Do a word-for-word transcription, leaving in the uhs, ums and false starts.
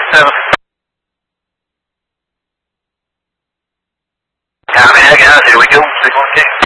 seven. Copy that, guys. Here we go. six one K.